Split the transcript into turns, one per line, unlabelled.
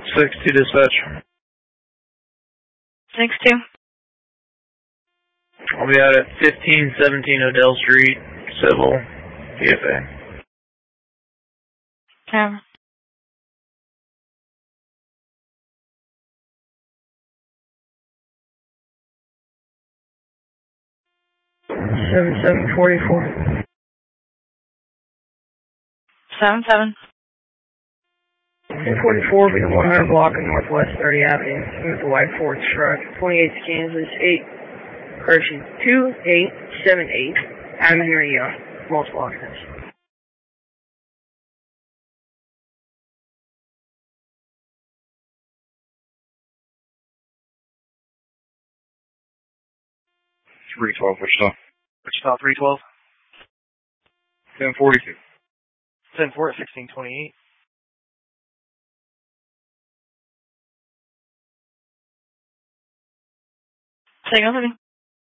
6-2 dispatch.
6-2.
I'll be out at 1517 Odell Street, Civil, PFA.
Okay.
Seven 44.
7-7.
44 be the 100 block of Northwest 30 Avenue with the white Ford truck. 28 Kansas 2878. I'm hearing you. Multiple occupants.
.312, Wichita.
Wichita 312.
1042.
10-4 at 1628.
Signal to me.